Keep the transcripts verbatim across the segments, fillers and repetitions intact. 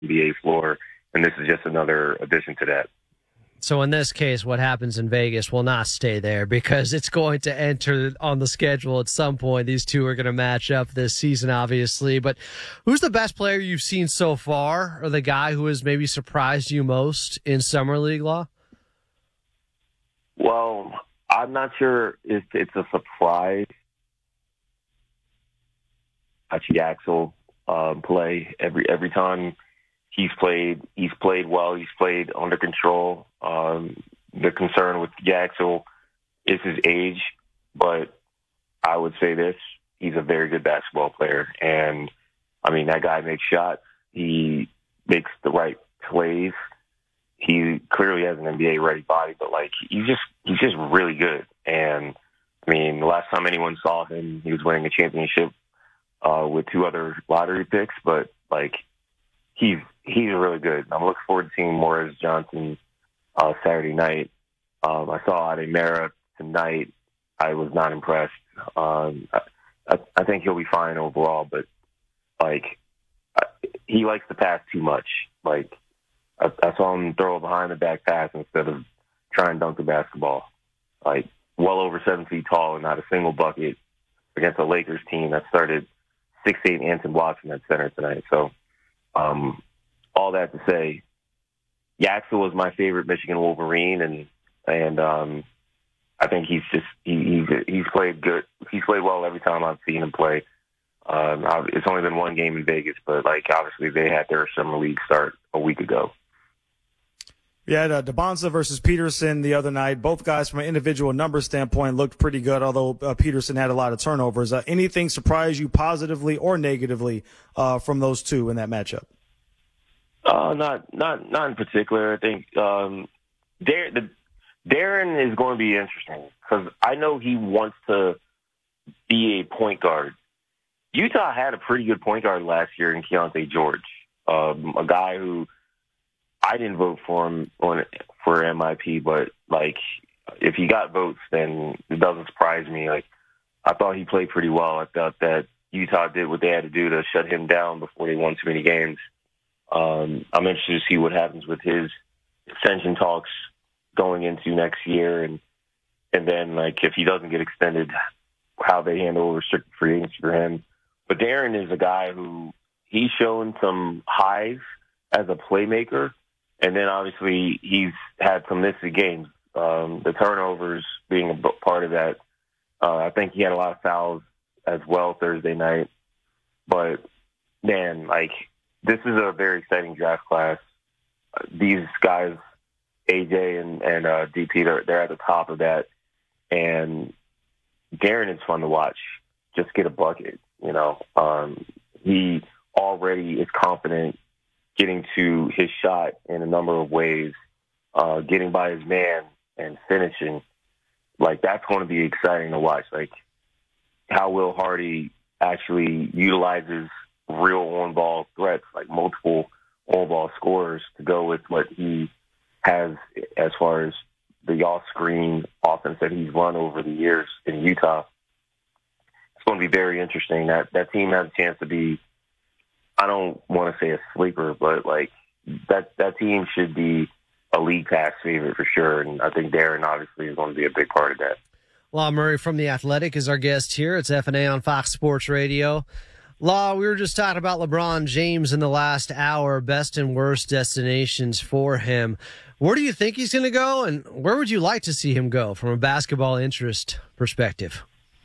N B A floor, and this is just another addition to that. So in this case, what happens in Vegas will not stay there because it's going to enter on the schedule at some point. These two are going to match up this season, obviously. But who's the best player you've seen so far, or the guy who has maybe surprised you most in Summer League, Law? Well, I'm not sure if it's a surprise. Watch Yaxel um, play every every time he's played. He's played well. He's played under control. Um, the concern with Yaxel is his age, but I would say this: he's a very good basketball player, and I mean that guy makes shots. He makes the right plays. He clearly has an N B A ready body, but like he's just he's just really good. And I mean, the last time anyone saw him, he was winning a championship uh, with two other lottery picks. But like he's he's really good. I'm looking forward to seeing Morris Johnson uh, Saturday night. Um, I saw Ademera tonight. I was not impressed. Um, I, I think he'll be fine overall, but like I, he likes to pass too much. Like. I, I saw him throw a behind-the-back pass instead of trying to dunk the basketball. Like, well over seven feet tall and not a single bucket against a Lakers team that started six eight Anton Watson at center tonight. So, um, all that to say, Yaxel was my favorite Michigan Wolverine, and and um, I think he's just he, he's he's played good. He's played well every time I've seen him play. Um, it's only been one game in Vegas, but like obviously they had their summer league start a week ago. We had uh, DeBonza versus Peterson the other night. Both guys, from an individual number standpoint, looked pretty good, although uh, Peterson had a lot of turnovers. Uh, anything surprise you positively or negatively uh, from those two in that matchup? Uh, not not not in particular. I think um, Dar- the, Darren is going to be interesting because I know he wants to be a point guard. Utah had a pretty good point guard last year in Keontae George, um, a guy who I didn't vote for him on for M I P, but like if he got votes, then it doesn't surprise me. Like I thought he played pretty well. I thought that Utah did what they had to do to shut him down before they won too many games. Um, I'm interested to see what happens with his extension talks going into next year, and and then like if he doesn't get extended, how they handle restricted free agency for him. But Darren is a guy who he's shown some highs as a playmaker. And then, obviously, he's had some missed games. Um, the turnovers being a part of that. Uh, I think he had a lot of fouls as well Thursday night. But, man, like, this is a very exciting draft class. Uh, these guys, A J and, and uh, D P, they're, they're at the top of that. And Darren is fun to watch. Just get a bucket, you know. Um, he already is confident getting to his shot in a number of ways, uh, getting by his man and finishing. Like, that's going to be exciting to watch. Like, how Will Hardy actually utilizes real on-ball threats, like multiple on-ball scorers, to go with what he has as far as the off-screen offense that he's run over the years in Utah. It's going to be very interesting. That, that team has a chance to be, I don't want to say a sleeper, but like that that team should be a league pass favorite for sure. And I think Darren obviously is going to be a big part of that. Law Murray from The Athletic is our guest here. It's F and A on Fox Sports Radio. Law, we were just talking about LeBron James in the last hour, best and worst destinations for him. Where do you think he's going to go, and where would you like to see him go from a basketball interest perspective?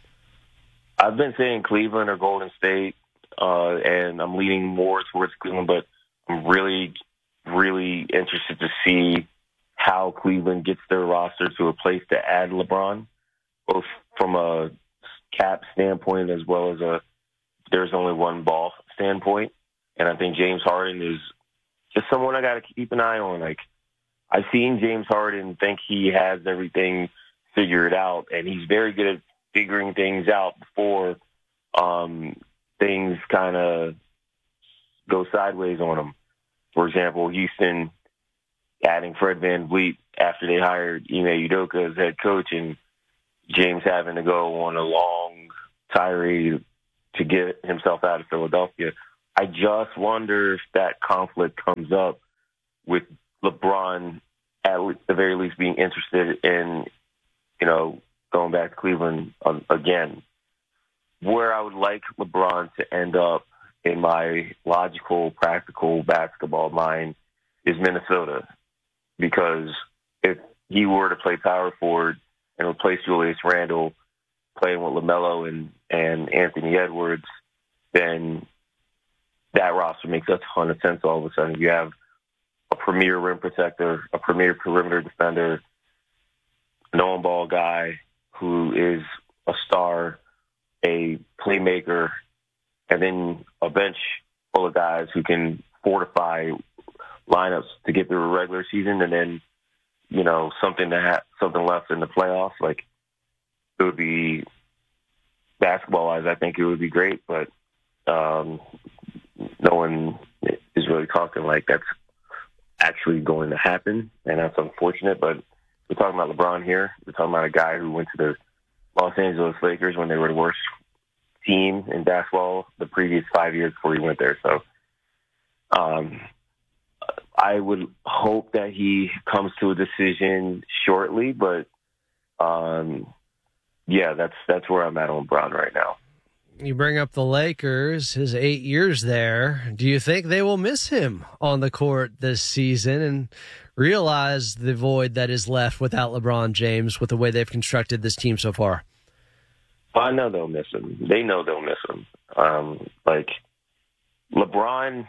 I've been saying Cleveland or Golden State. Uh, and I'm leaning more towards Cleveland, but I'm really, really interested to see how Cleveland gets their roster to a place to add LeBron, both from a cap standpoint as well as a there's only one ball standpoint. And I think James Harden is just someone I got to keep an eye on. Like, I've seen James Harden think he has everything figured out, and he's very good at figuring things out before um, things kind of go sideways on him. For example, Houston adding Fred VanVleet after they hired Ime Udoka as head coach, and James having to go on a long tirade to get himself out of Philadelphia. I just wonder if that conflict comes up with LeBron at the very least being interested in, you know, going back to Cleveland um, again. Where I would like LeBron to end up in my logical, practical basketball mind is Minnesota. Because if he were to play power forward and replace Julius Randle playing with LaMelo and, and Anthony Edwards, then that roster makes a ton of sense all of a sudden. You have a premier rim protector, a premier perimeter defender, an on-ball guy who is a star, a playmaker, and then a bench full of guys who can fortify lineups to get through a regular season, and then, you know, something to have something left in the playoffs. Like, it would be basketball-wise, I think it would be great, but um, no one is really talking like that's actually going to happen, and that's unfortunate. But we're talking about LeBron here. We're talking about a guy who went to the Los Angeles Lakers when they were the worst team in basketball the previous five years before he went there. So um, I would hope that he comes to a decision shortly, but um, yeah, that's that's where I'm at on LeBron right now. You bring up the Lakers, his eight years there. Do you think they will miss him on the court this season and realize the void that is left without LeBron James with the way they've constructed this team so far? I know they'll miss him. They know they'll miss him. Um, like, LeBron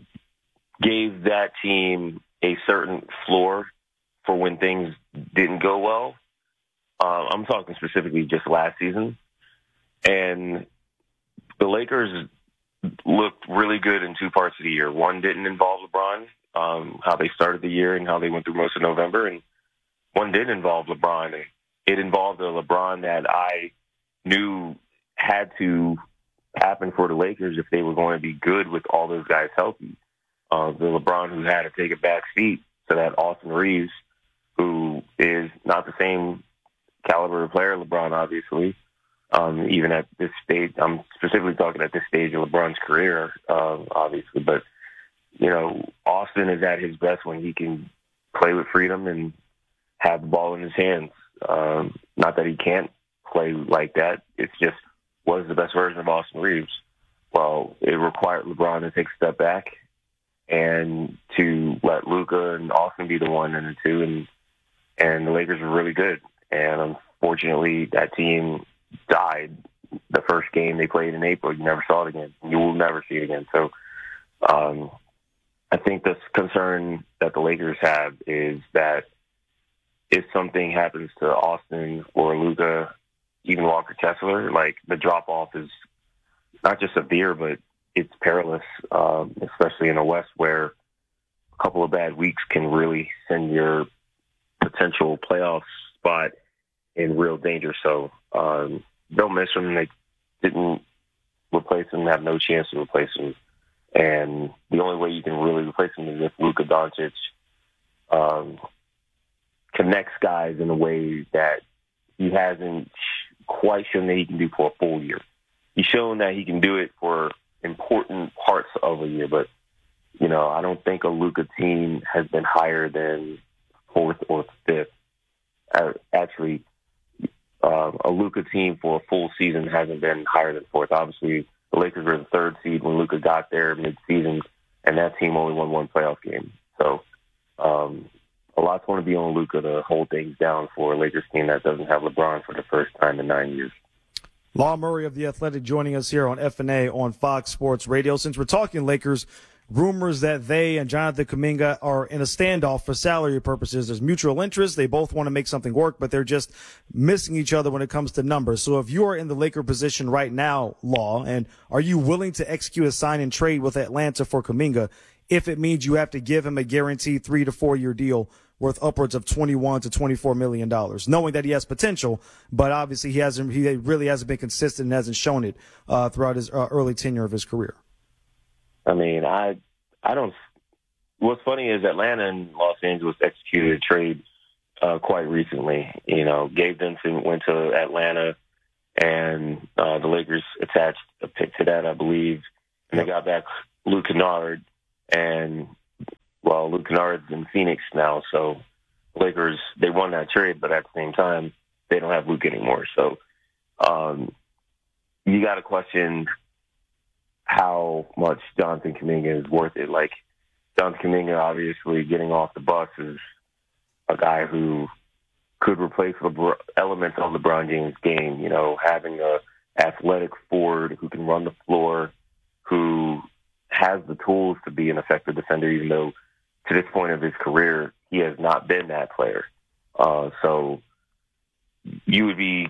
gave that team a certain floor for when things didn't go well. Uh, I'm talking specifically just last season. And the Lakers looked really good in two parts of the year. One didn't involve LeBron, um, how they started the year and how they went through most of November. And one did involve LeBron. It involved a LeBron that I knew had to happen for the Lakers if they were going to be good with all those guys healthy. Uh, the LeBron who had to take a back seat to that Austin Reeves, who is not the same caliber of player LeBron, obviously. Um, even at this stage, I'm specifically talking at this stage of LeBron's career, um, obviously. But, you know, Austin is at his best when he can play with freedom and have the ball in his hands. Um, not that he can't play like that. It's just, what is the best version of Austin Reeves? Well, it required LeBron to take a step back and to let Luka and Austin be the one and the two. And, and the Lakers were really good. And unfortunately, that team died the first game they played in April. You never saw it again. You will never see it again. So um, I think the concern that the Lakers have is that if something happens to Austin or Luka, even Walker Kessler, like, the drop-off is not just severe, but it's perilous, um, especially in the West where a couple of bad weeks can really send your potential playoff spot in real danger. So um, don't miss him. They didn't replace him, have no chance to replace him. And the only way you can really replace him is if Luka Doncic um, connects guys in a way that he hasn't quite shown that he can do for a full year. He's shown that he can do it for important parts of a year, but, you know, I don't think a Luka team has been higher than fourth or fifth. Uh, actually, uh, a Luka team for a full season hasn't been higher than fourth. Obviously, the Lakers were the third seed when Luka got there mid-season, and that team only won one playoff game. So um, a lot's going to be on Luka to hold things down for a Lakers team that doesn't have LeBron for the first time in nine years. Law Murray of The Athletic joining us here on F N A on Fox Sports Radio. Since we're talking Lakers, rumors that they and Jonathan Kuminga are in a standoff for salary purposes. There's mutual interest. They both want to make something work, but they're just missing each other when it comes to numbers. So if you are in the Laker position right now, Law, and are you willing to execute a sign and trade with Atlanta for Kuminga if it means you have to give him a guaranteed three to four year deal worth upwards of twenty-one to twenty-four million dollars, knowing that he has potential, but obviously he hasn't, he really hasn't been consistent and hasn't shown it uh, throughout his uh, early tenure of his career. I mean, I, I don't. What's funny is Atlanta and Los Angeles executed a trade uh, quite recently. You know, Gabe Vincent went to Atlanta, and uh, the Lakers attached a pick to that, I believe, and they got back Luke Kennard, and well, Luke Kennard's in Phoenix now, so Lakers, they won that trade, but at the same time, they don't have Luke anymore. So um, you got to question how much Jonathan Kuminga is worth it. Like, Jonathan Kuminga, obviously, getting off the bus is a guy who could replace LeBron, elements of LeBron James' game, you know, having a athletic forward who can run the floor, who has the tools to be an effective defender, even though to this point of his career, he has not been that player. Uh, so you would be,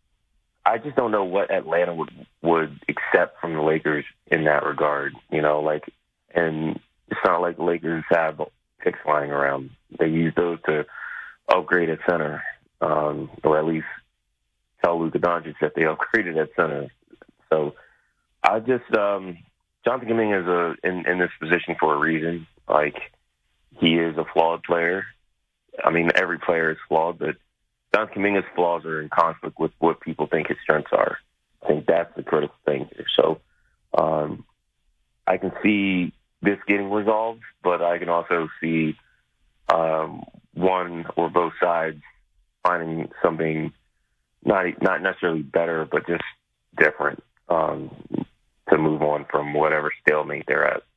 I just don't know what Atlanta would, would accept from the Lakers in that regard, you know, like, and it's not like the Lakers have picks lying around. They use those to upgrade at center, um, or at least tell Luka Doncic that they upgraded at center. So I just, um, Jonathan Kuminga is a, in, in this position for a reason. Like, he is a flawed player. I mean, every player is flawed, but Jonathan Kuminga's flaws are in conflict with what people think his strengths are. I think that's the critical thing here. So um, I can see this getting resolved, but I can also see um, one or both sides finding something not not necessarily better, but just different um, to move on from whatever stalemate they're at.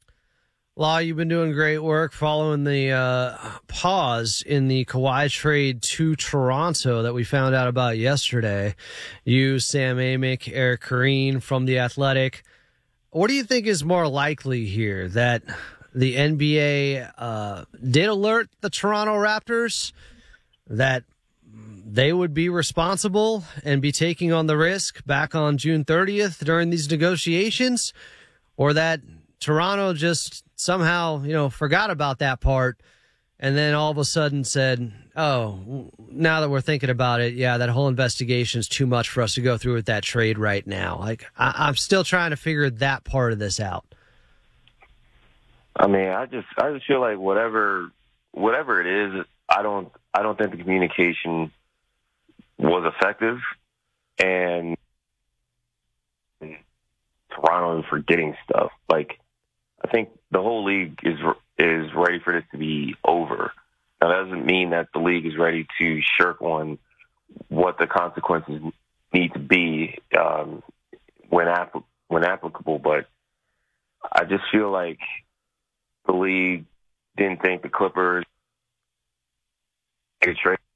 Law, you've been doing great work following the uh, pause in the Kawhi trade to Toronto that we found out about yesterday. You, Sam Amick, Eric Kareen from The Athletic. What do you think is more likely here? That the N B A uh, did alert the Toronto Raptors that they would be responsible and be taking on the risk back on June thirtieth during these negotiations, or that Toronto just somehow, you know, forgot about that part and then all of a sudden said, oh, now that we're thinking about it, yeah, that whole investigation is too much for us to go through with that trade right now. Like, I- I'm still trying to figure that part of this out. I mean, I just, I just feel like whatever, whatever it is, I don't, I don't think the communication was effective, and Toronto is forgetting stuff. Like, I think the whole league is is ready for this to be over. Now, that doesn't mean that the league is ready to shirk on what the consequences need to be um, when app- when applicable, but I just feel like the league didn't think the Clippers could trade.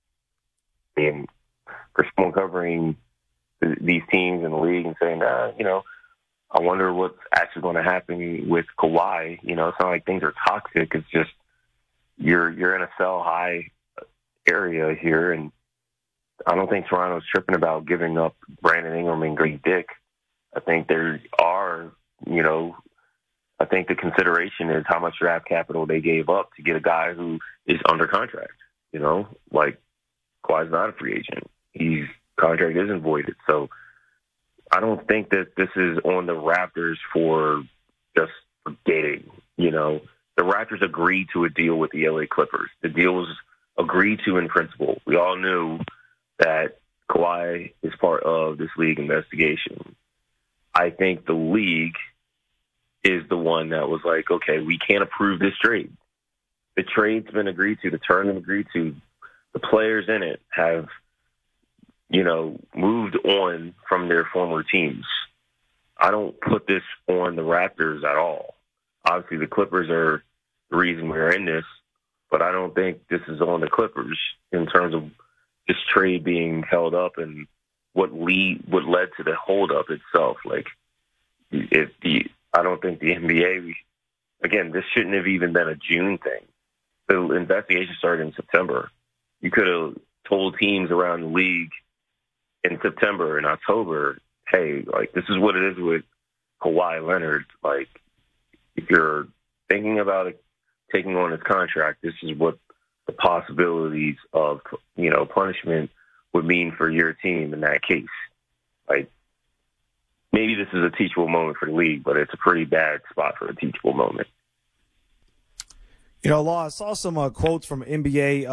And for someone covering th- these teams in the league and saying, ah, you know, I wonder what's actually going to happen with Kawhi. You know, it's not like things are toxic. It's just you're you're in a sell high area here, and I don't think Toronto's tripping about giving up Brandon Ingram and Greg Dick. I think there are, you know, I think the consideration is how much draft capital they gave up to get a guy who is under contract. You know, like Kawhi's not a free agent. His contract isn't voided, so I don't think that this is on the Raptors for just forgetting. You know, the Raptors agreed to a deal with the L A Clippers. The deal was agreed to in principle. We all knew that Kawhi is part of this league investigation. I think the league is the one that was like, okay, we can't approve this trade. The trade's been agreed to. The terms have agreed to. The players in it have, you know, moved on from their former teams. I don't put this on the Raptors at all. Obviously, the Clippers are the reason we're in this, but I don't think this is on the Clippers in terms of this trade being held up and what lead what led to the holdup itself. Like, if the I don't think the N B A, again, this shouldn't have even been a June thing. The investigation started in September. You could have told teams around the league in September and October, hey, like, this is what it is with Kawhi Leonard. Like, if you're thinking about it, taking on his contract, this is what the possibilities of, you know, punishment would mean for your team in that case. Like, maybe this is a teachable moment for the league, but it's a pretty bad spot for a teachable moment. You know, Law, I saw some uh, quotes from N B A uh,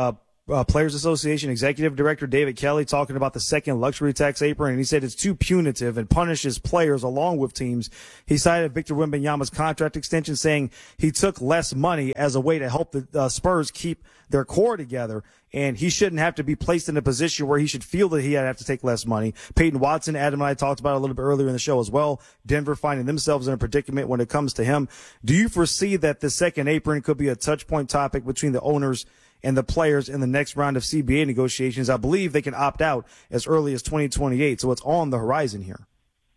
uh, Players Association Executive Director David Kelly talking about the second luxury tax apron, and he said it's too punitive and punishes players along with teams. He cited Victor Wembanyama's contract extension, saying he took less money as a way to help the uh, Spurs keep their core together, and he shouldn't have to be placed in a position where he should feel that he had to have to take less money. Peyton Watson, Adam and I talked about it a little bit earlier in the show as well. Denver finding themselves in a predicament when it comes to him. Do you foresee that the second apron could be a touch point topic between the owners and the players in the next round of C B A negotiations? I believe they can opt out as early as twenty twenty-eight, so it's on the horizon here.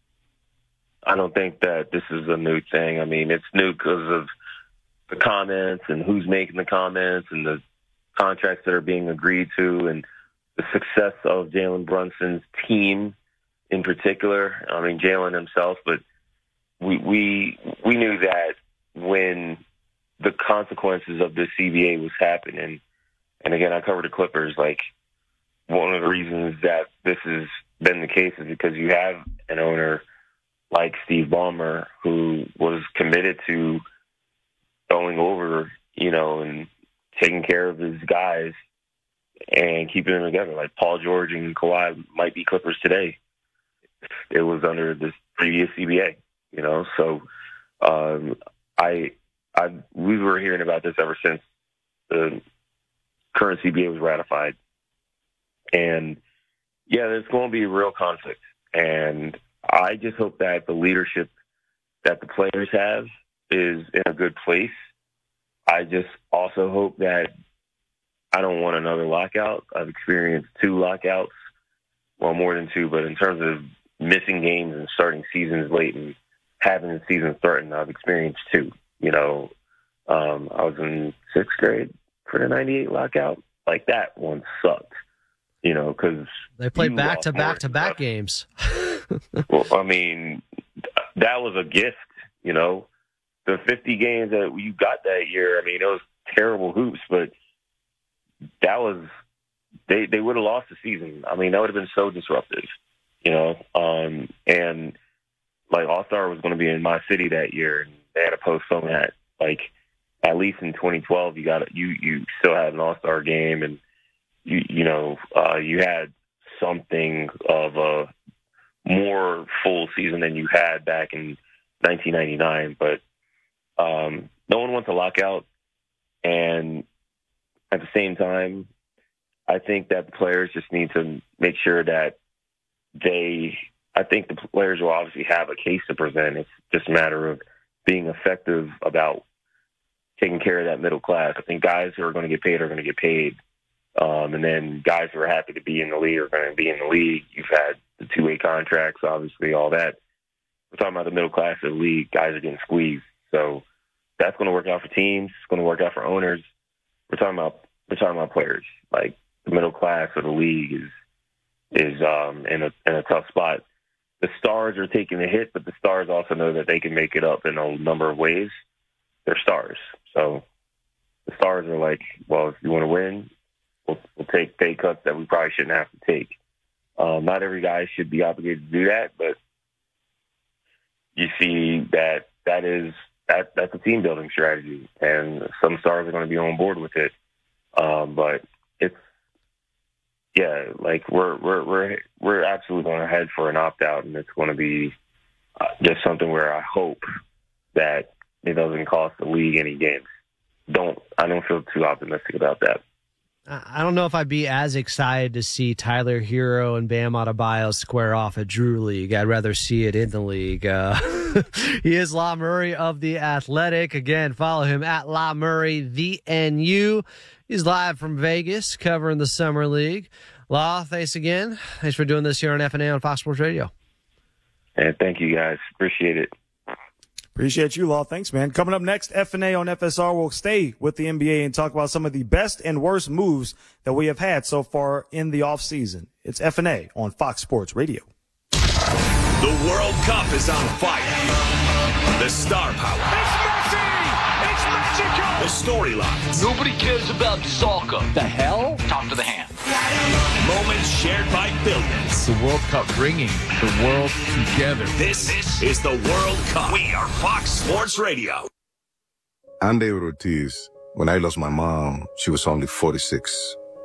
I don't think that this is a new thing. I mean, it's new because of the comments and who's making the comments and the contracts that are being agreed to and the success of Jalen Brunson's team in particular. I mean, Jalen himself, but we we we knew that when the consequences of the C B A was happening, and again, I covered the Clippers, like one of the reasons that this has been the case is because you have an owner like Steve Ballmer who was committed to going over, you know, and taking care of his guys and keeping them together. Like Paul George and Kawhi might be Clippers today. It was under this previous C B A, you know. So um, I, I, we were hearing about this ever since the current C B A was ratified. And yeah, there's going to be a real conflict. And I just hope that the leadership that the players have is in a good place. I just also hope that I don't want another lockout. I've experienced two lockouts, well, more than two, but in terms of missing games and starting seasons late and having the season threatened, I've experienced two. You know, um, I was in sixth grade for the ninety-eight lockout. Like, that one sucked, you know, because they played back to back to back games. Well, I mean, that was a gift, you know. The fifty games that you got that year, I mean, it was terrible hoops, but that was, they, they would have lost the season. I mean, that would have been so disruptive, you know. Um, and, like, All-Star was going to be in my city that year, and they had to postpone that. Like, at least in twenty twelve, you got you you still had an All-Star game, and, you, you know, uh, you had something of a more full season than you had back in nineteen ninety-nine, but um, no one wants a lockout. And at the same time, I think that the players just need to make sure that they, I think the players will obviously have a case to present. It's just a matter of being effective about taking care of that middle class. I think guys who are going to get paid are going to get paid. Um, and then guys who are happy to be in the league are going to be in the league. You've had the two-way contracts, obviously, all that. We're talking about the middle class of the league. Guys are getting squeezed. So that's going to work out for teams. It's going to work out for owners. We're talking about we're talking about players. Like, the middle class of the league is is um, in a in a tough spot. The stars are taking a hit, but the stars also know that they can make it up in a number of ways. They're stars. So the stars are like, well, if you want to win, we'll, we'll take pay cuts that we probably shouldn't have to take. Um, not every guy should be obligated to do that, but you see that that is that that's a team building strategy, and some stars are going to be on board with it. Um, but it's yeah, like we're we're we're we're absolutely going to head for an opt out, and it's going to be uh, just something where I hope that it doesn't cost the league any games. Don't I don't feel too optimistic about that. I don't know if I'd be as excited to see Tyler Hero and Bam Adebayo square off at Drew League. I'd rather see it in the league. Uh, he is La Murray of The Athletic. Again, follow him at La Murray, the N U. He's live from Vegas covering the Summer League. La, thanks again. Thanks for doing this here on F N A on Fox Sports Radio. And thank you, guys. Appreciate it. Appreciate you, Law. Thanks, man. Coming up next, F N A on F S R will stay with the N B A and talk about some of the best and worst moves that we have had so far in the offseason. It's F N A on Fox Sports Radio. The World Cup is on fire. The star power. It's Messi! It's Mexico! The storylines. Nobody cares about soccer. The hell? Talk to the hand. Moments shared by billions. The World Cup bringing the world together. This, this is the World Cup. We are Fox Sports Radio. I'm David Ortiz. When I lost my mom, she was only forty-six.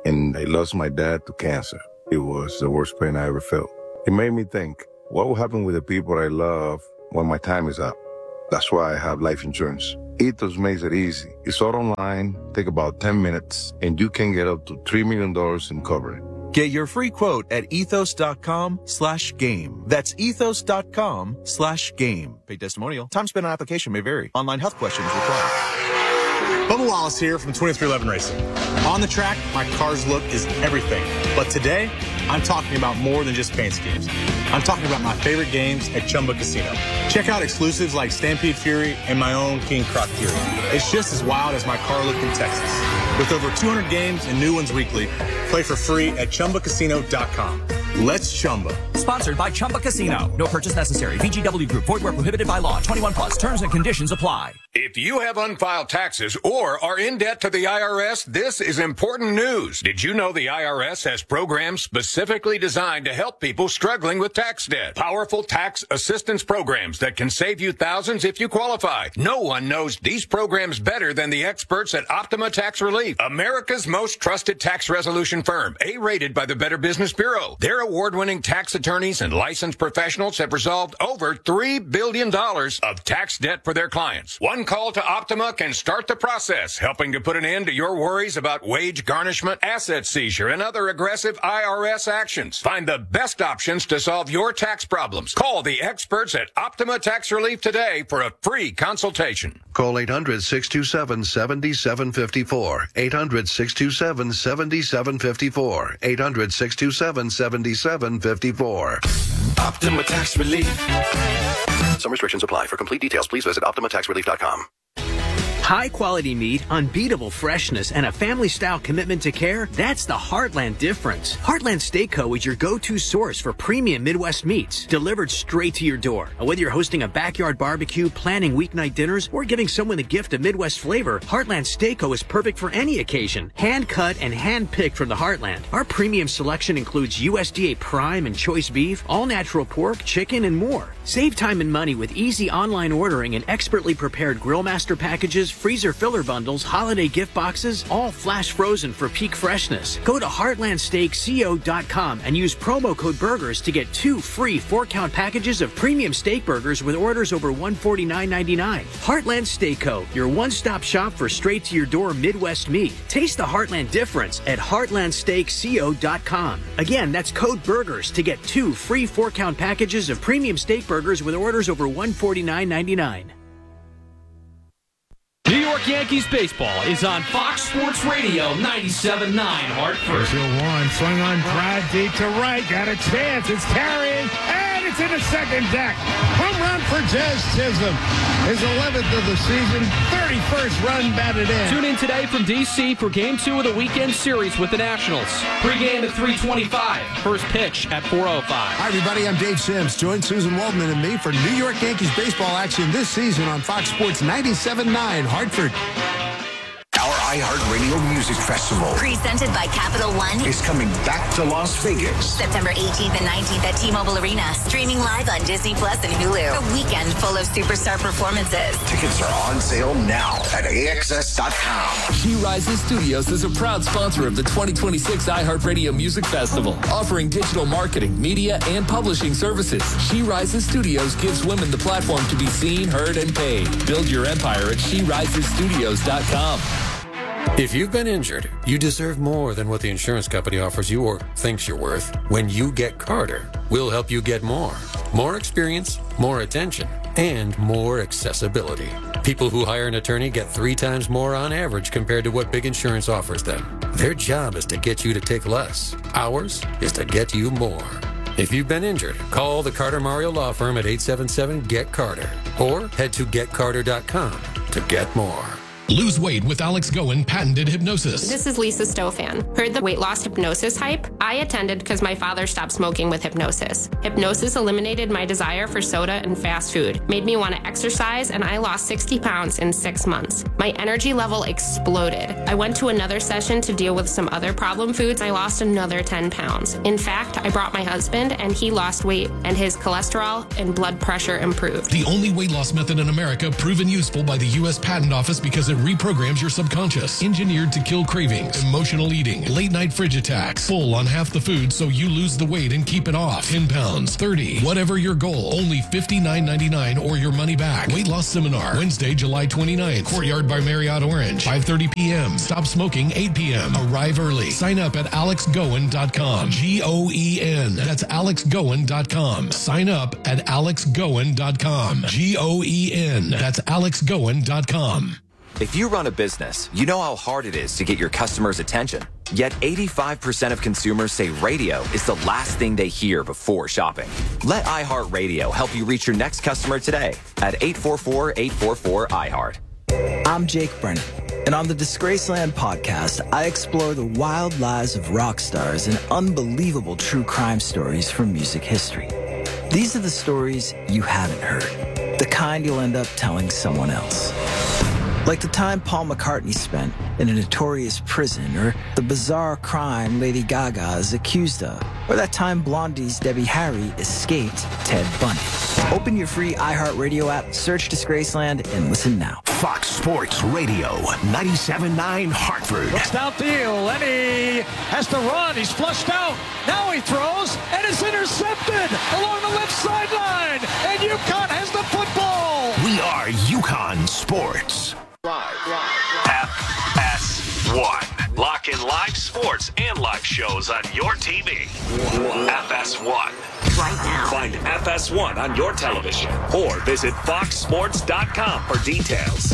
and I lost my dad to cancer. It was the worst pain I ever felt. It made me think, what will happen with the people I love when my time is up? That's why I have life insurance. Ethos makes it easy. It's all online, take about ten minutes, and you can get up to three million dollars in coverage. Get your free quote at ethos.com slash game. That's ethos.com slash game. Paid testimonial. Time spent on application may vary. Online health questions required. Bubba Wallace here from twenty-three eleven Racing. On the track, my car's look is everything. But today, I'm talking about more than just paint schemes. I'm talking about my favorite games at Chumba Casino. Check out exclusives like Stampede Fury and my own King Croc Fury. It's just as wild as my car look in Texas. With over two hundred games and new ones weekly, play for free at Chumba Casino dot com. Let's Chumba. Sponsored by Chumba Casino. No purchase necessary. V G W Group. Void where prohibited by law. twenty-one plus. Terms and conditions apply. If you have unfiled taxes or are in debt to the I R S, this is important news. Did you know the I R S has programs specifically designed to help people struggling with tax debt? Powerful tax assistance programs that can save you thousands if you qualify. No one knows these programs better than the experts at Optima Tax Relief, America's most trusted tax resolution firm, A-rated by the Better Business Bureau. Their award-winning tax attorneys and licensed professionals have resolved over three billion dollars of tax debt for their clients. One call to Optima can start the process, helping to put an end to your worries about wage garnishment, asset seizure, and other aggressive I R S actions. Find the best options to solve your tax problems. Call the experts at Optima Tax Relief today for a free consultation. Call eight hundred, six two seven, seven seven five four. eight hundred, six two seven, seven seven five four. eight hundred, six two seven, seven seven five four. Optima Tax Relief. Some restrictions apply. For complete details, please visit optima tax relief dot com. High quality meat, unbeatable freshness, and a family style commitment to care, that's the Heartland difference. Heartland Steak Co. is your go-to source for premium Midwest meats, delivered straight to your door. Whether you're hosting a backyard barbecue, planning weeknight dinners, or giving someone the gift of Midwest flavor, Heartland Steak Co. is perfect for any occasion. Hand cut and hand picked from the Heartland. Our premium selection includes U S D A prime and choice beef, all natural pork, chicken, and more. Save time and money with easy online ordering and expertly prepared grill master packages, freezer filler bundles, holiday gift boxes, all flash frozen for peak freshness. Go to heartland steak co dot com and use promo code BURGERS to get two free four-count packages of premium steak burgers with orders over one hundred forty-nine ninety-nine. Heartland Steak Co., your one-stop shop for straight-to-your-door Midwest meat. Taste the Heartland difference at heartland steak co dot com. Again, that's code BURGERS to get two free four-count packages of premium steak burgers with orders over one hundred forty-nine ninety-nine. New York Yankees baseball is on Fox Sports Radio ninety-seven point nine Hartford. Brazil one, swing on drive deep to right, got a chance, it's carrying, and it's in the second deck. Home run for Jazz Chisholm, his eleventh of the season, thirty-first run batted in. Tune in today from D C for Game two of the weekend series with the Nationals. Pre-game at three twenty-five, first pitch at four oh five. Hi everybody, I'm Dave Sims. Join Susan Waldman and me for New York Yankees baseball action this season on Fox Sports ninety-seven point nine Hartford. Our iHeartRadio Music Festival, presented by Capital One, is coming back to Las Vegas. September eighteenth and nineteenth at T-Mobile Arena. Streaming live on Disney Plus and Hulu. A weekend full of superstar performances. Tickets are on sale now at A X S dot com. She Rises Studios is a proud sponsor of the twenty twenty-six iHeartRadio Music Festival, offering digital marketing, media, and publishing services. She Rises Studios gives women the platform to be seen, heard, and paid. Build your empire at she rises studios dot com. If you've been injured, you deserve more than what the insurance company offers you or thinks you're worth. When you get Carter, we'll help you get more. More experience, more attention, and more accessibility. People who hire an attorney get three times more on average compared to what big insurance offers them. Their job is to get you to take less. Ours is to get you more. If you've been injured, call the Carter Mario Law Firm at eight seven seven, G E T Carter or head to get carter dot com to get more. Lose weight with Alex Goen patented hypnosis. This is Lisa Stofan. Heard the weight loss hypnosis hype? I attended because my father stopped smoking with hypnosis. Hypnosis eliminated my desire for soda and fast food, made me want to exercise, and I lost sixty pounds in six months. My energy level exploded. I went to another session to deal with some other problem foods. I lost another ten pounds. In fact, I brought my husband and he lost weight and his cholesterol and blood pressure improved. The only weight loss method in America proven useful by the U S Patent Office because it that reprograms your subconscious. Engineered to kill cravings, emotional eating, late night fridge attacks. Full on half the food so you lose the weight and keep it off. ten pounds, thirty, whatever your goal. Only fifty-nine ninety-nine or your money back. Weight loss seminar, Wednesday, July twenty-ninth. Courtyard by Marriott Orange, five thirty p.m. Stop smoking, eight p.m. Arrive early. Sign up at alex goen dot com. G O E N. That's alex goen dot com. Sign up at alex goen dot com. G O E N. That's alex goen dot com. If you run a business, you know how hard it is to get your customers' attention. Yet eighty-five percent of consumers say radio is the last thing they hear before shopping. Let iHeartRadio help you reach your next customer today at eight four four, eight four four, I heart. I'm Jake Brennan, and on the Disgraceland podcast, I explore the wild lives of rock stars and unbelievable true crime stories from music history. These are the stories you haven't heard, the kind you'll end up telling someone else. Like the time Paul McCartney spent in a notorious prison, or the bizarre crime Lady Gaga is accused of, or that time Blondie's Debbie Harry escaped Ted Bundy. Open your free iHeartRadio app, search Disgraceland, and listen now. Fox Sports Radio, ninety-seven point nine Hartford. Looks downfield, and he has to run. He's flushed out. Now he throws, and it's intercepted along the left sideline. And UConn has the football. We are UConn Sports. F S one. Lock in live sports and live shows on your T V. F S one. Right now. Find F S one on your television or visit fox sports dot com for details.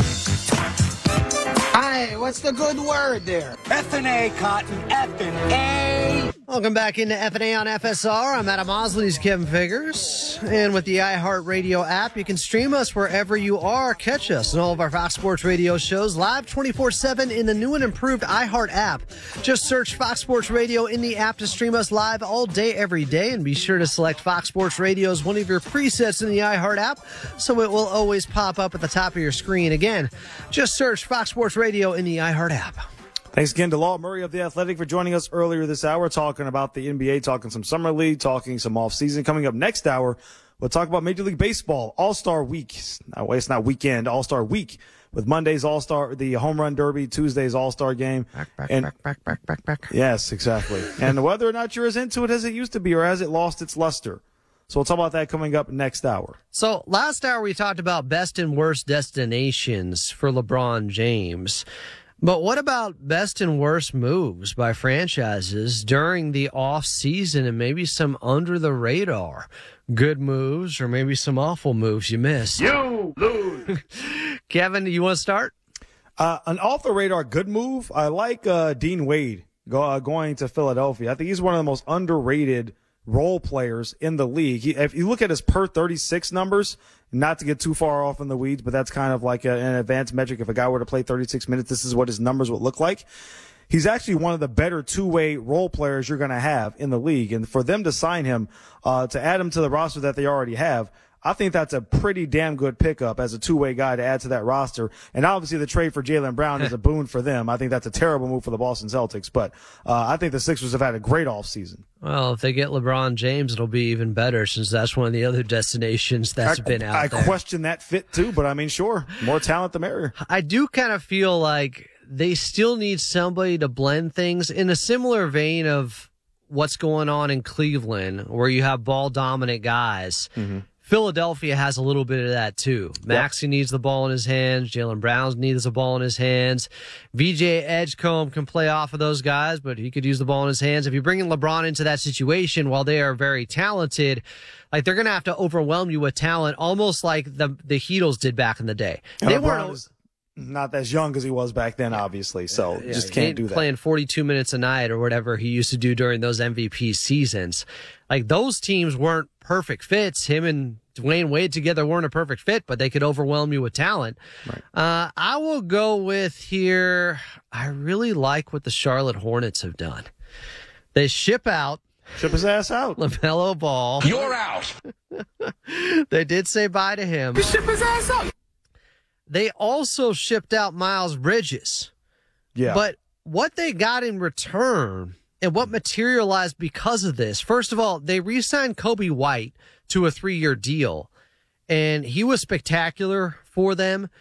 Hi, what's the good word there? F and A, Cotton. F and A. Welcome back into F and A on F S R. I'm Adam Mosley. He's Kevin Figures. And with the iHeartRadio app, you can stream us wherever you are. Catch us and all of our Fox Sports Radio shows live twenty-four seven in the new and improved iHeart app. Just search Fox Sports Radio in the app to stream us live all day, every day. And be sure to select Fox Sports Radio as one of your presets in the iHeart app so it will always pop up at the top of your screen. Again, just search Fox Sports Radio in the iHeart app. Thanks again to Law Murray of The Athletic for joining us earlier this hour, talking about the N B A, talking some Summer League, talking some off-season. Coming up next hour, we'll talk about Major League Baseball All-Star Week. No, it's not weekend, All-Star Week, with Monday's All-Star, the Home Run Derby, Tuesday's All-Star Game. Back, back, and, back, back, back, back, back. Yes, exactly. And whether or not you're as into it as it used to be, or has it lost its luster. So we'll talk about that coming up next hour. So last hour we talked about best and worst destinations for LeBron James. But what about best and worst moves by franchises during the off season and maybe some under the radar good moves or maybe some awful moves you missed? You lose. Kevin, you want to start? Uh, an off the radar good move. I like uh, Dean Wade go, uh, going to Philadelphia. I think he's one of the most underrated role players in the league. He, if you look at his per thirty-six numbers, not to get too far off in the weeds, but that's kind of like a, an advanced metric. If a guy were to play thirty-six minutes, this is what his numbers would look like. He's actually one of the better two-way role players you're going to have in the league. And for them to sign him, uh, to add him to the roster that they already have, I think that's a pretty damn good pickup as a two-way guy to add to that roster. And obviously the trade for Jaylen Brown is a boon for them. I think that's a terrible move for the Boston Celtics. But uh, I think the Sixers have had a great offseason. Well, if they get LeBron James, it'll be even better since that's one of the other destinations that's I, been out I there. I question that fit too, but I mean, sure, more talent the merrier. I do kind of feel like they still need somebody to blend things in a similar vein of what's going on in Cleveland, where you have ball-dominant guys. Mm-hmm. Philadelphia has a little bit of that too. Maxey yep. needs the ball in his hands. Jaylen Brown needs the ball in his hands. V J Edgecombe can play off of those guys, but he could use the ball in his hands. If you bring in LeBron into that situation, while they are very talented, like they're going to have to overwhelm you with talent, almost like the the Heatles did back in the day. And they LeBron weren't is not as young as he was back then, obviously. So yeah, just can't do that. Playing forty-two minutes a night or whatever he used to do during those M V P seasons. Like those teams weren't perfect fits. Him and Dwayne Wade together weren't a perfect fit, but they could overwhelm you with talent. Right. Uh, I will go with here. I really like what the Charlotte Hornets have done. They ship out. Ship his ass out. LaMelo Ball. You're out. They did say bye to him. You ship his ass out. They also shipped out Miles Bridges. Yeah. But what they got in return and what materialized because of this, first of all, they re-signed Kobe White to a three-year deal, and he was spectacular for them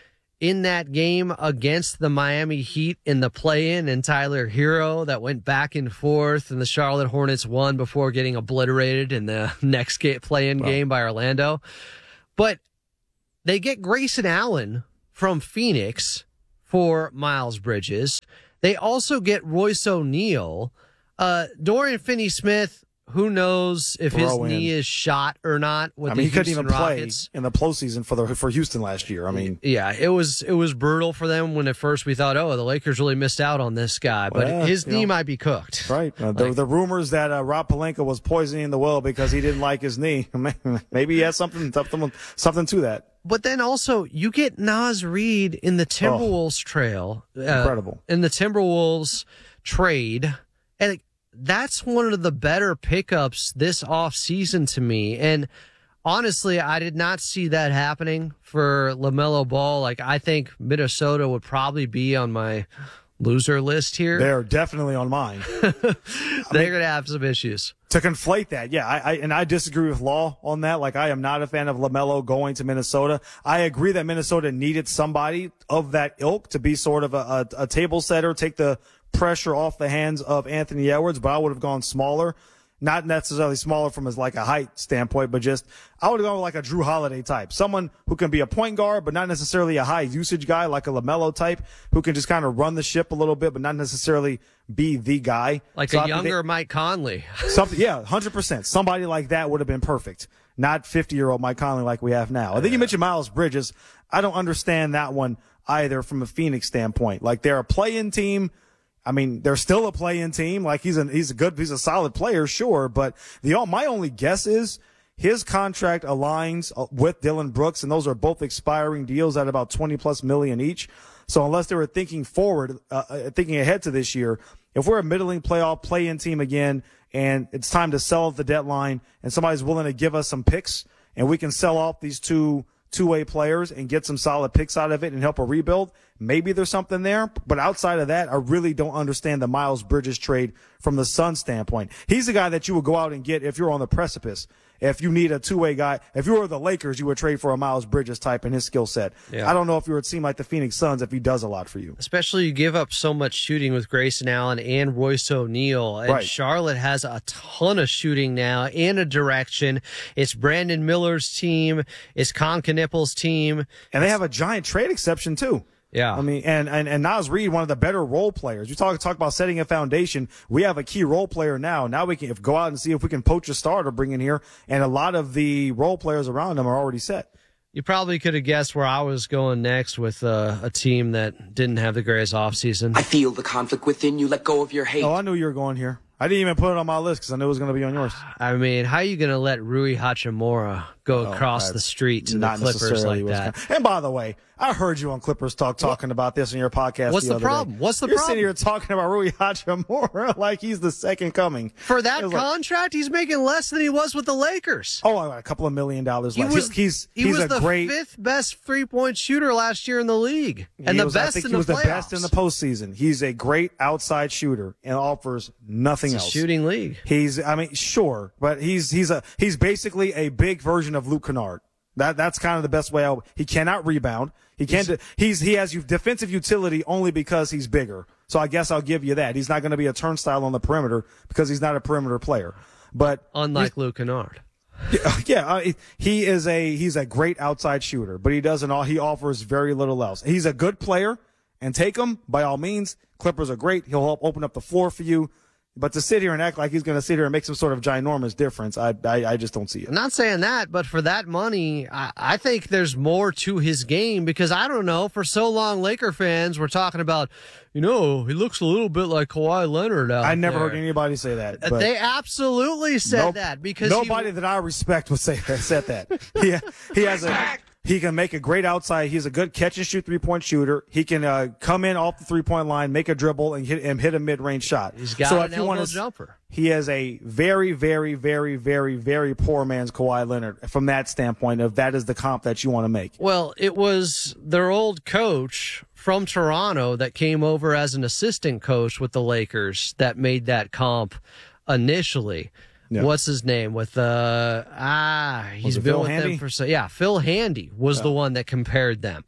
in that game against the Miami Heat in the play-in, and Tyler Hero that went back and forth, and the Charlotte Hornets won before getting obliterated in the next play-in wow. game by Orlando. But they get Grayson Allen from Phoenix for Miles Bridges. They also get Royce O'Neal. Uh, Dorian Finney-Smith, who knows if his Throw knee in. is shot or not with I the mean, he couldn't Houston even Rockets. play in the postseason for the for Houston last year. I mean, yeah, it was it was brutal for them when at first we thought, oh, the Lakers really missed out on this guy, but well, his knee know, might be cooked. Right. Uh, the, Like- the rumors that uh, Rob Pelinka was poisoning the well because he didn't like his knee. Maybe he has something something something to that. But then also, you get Naz Reid in the Timberwolves trail. Uh, Incredible. In the Timberwolves trade. And that's one of the better pickups this offseason to me. And honestly, I did not see that happening for LaMelo Ball. Like, I think Minnesota would probably be on my loser list here. They're definitely on mine. They're going to have some issues. To conflate that, yeah, I, I and I disagree with Law on that. Like, I am not a fan of LaMelo going to Minnesota. I agree that Minnesota needed somebody of that ilk to be sort of a, a, a table setter, take the pressure off the hands of Anthony Edwards, but I would have gone smaller. Not necessarily smaller from his like a height standpoint, but just I would have gone with like a Drew Holiday type. Someone who can be a point guard, but not necessarily a high usage guy like a LaMelo type who can just kind of run the ship a little bit, but not necessarily be the guy. Like So a I think younger they- Mike Conley. Something, yeah, one hundred percent. Somebody like that would have been perfect. Not fifty-year-old Mike Conley like we have now. I think you mentioned Miles Bridges. I don't understand that one either from a Phoenix standpoint. Like, they're a play-in team. I mean, they're still a play-in team. Like, he's a, he's a good, he's a solid player, sure. But the, my only guess is his contract aligns with Dylan Brooks, and those are both expiring deals at about twenty plus million each. So unless they were thinking forward, uh, thinking ahead to this year, if we're a middling playoff play-in team again, and it's time to sell at the deadline, and somebody's willing to give us some picks, and we can sell off these two two-way players and get some solid picks out of it and help a rebuild, maybe there's something there. But outside of that, I really don't understand the Miles Bridges trade from the Suns standpoint. He's the guy that you would go out and get if you're on the precipice. If you need a two-way guy, if you were the Lakers, you would trade for a Miles Bridges type in his skill set. Yeah. I don't know if you would seem like the Phoenix Suns if he does a lot for you. Especially you give up so much shooting with Grayson Allen and Royce O'Neal. And Right. Charlotte has a ton of shooting now and a direction. It's Brandon Miller's team. It's Con Knippel's team. And they have a giant trade exception, too. Yeah. I mean, and, and, and Naz Reid, one of the better role players. You talk, talk about setting a foundation. We have a key role player now. Now we can if, go out and see if we can poach a star to bring in here. And a lot of the role players around him are already set. You probably could have guessed where I was going next with uh, a team that didn't have the greatest offseason. I feel the conflict within you. Let go of your hate. Oh, I knew you were going here. I didn't even put it on my list because I knew it was going to be on yours. I mean, how are you going to let Rui Hachimura go Oh, across that's the street to the not Clippers necessarily like what's that? gonna- And by the way, I heard you on Clippers Talk talking about this in your podcast. What's the other problem? day. What's the You're problem? sitting here talking about Rui Hachimura like he's the second coming. For that It was like- contract, he's making less than he was with the Lakers. Oh, a couple of million dollars He less. was, he's he's, he he's was a the great fifth best three-point shooter last year in the league, and he the was, I best think in he the was playoffs. the best in the postseason. He's a great outside shooter and offers nothing It's a else. shooting league. He's, I mean, sure, but he's he's a he's basically a big version of Luke Kennard. That that's kind of the best way. I, he cannot rebound. He can't. He's, he's he has defensive utility only because he's bigger. So I guess I'll give you that. He's not going to be a turnstile on the perimeter because he's not a perimeter player. But unlike Luke Kennard. Yeah, yeah uh, he is a he's a great outside shooter, but he doesn't all he offers very little else. He's a good player, and take him by all means. Clippers are great. He'll help open up the floor for you. But to sit here and act like he's going to sit here and make some sort of ginormous difference, I, I I just don't see it. I'm not saying that, but for that money, I, I think there's more to his game because I don't know. For so long, Laker fans were talking about, you know, he looks a little bit like Kawhi Leonard out I never there. heard anybody say that. But They absolutely said nope, that because nobody he, that I respect would say that, said that. he he has a. He can make a great outside. He's a good catch and shoot three point shooter. He can uh, come in off the three point line, make a dribble, and hit and hit a mid range shot. He's got so an if you elbow want to, jumper. He has a very, very, very, very, very poor man's Kawhi Leonard from that standpoint. Of that is the comp that you want to make. Well, it was their old coach from Toronto that came over as an assistant coach with the Lakers that made that comp initially. Yeah. What's his name? With uh ah, he's been Phil with Handy? them for so yeah. Phil Handy was Yeah. the one that compared them.